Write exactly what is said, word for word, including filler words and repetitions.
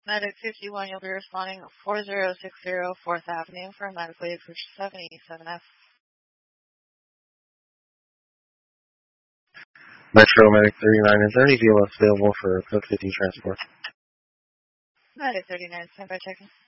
Medic fifty-one, you'll be responding four zero six zero fourth Avenue for medically approach seventy-seven F. Metro Medic thirty-nine, is there any V L S available for code fifty transport? Medic thirty-nine, stand by checking.